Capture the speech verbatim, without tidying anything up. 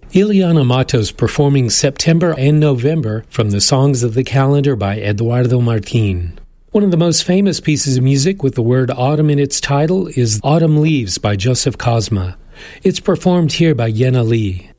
Ileana Matos performing September and November from the Songs of the Calendar by Eduardo Martin. One of the most famous pieces of music with the word autumn in its title is Autumn Leaves by Joseph Cosma. It's performed here by Yena Lee.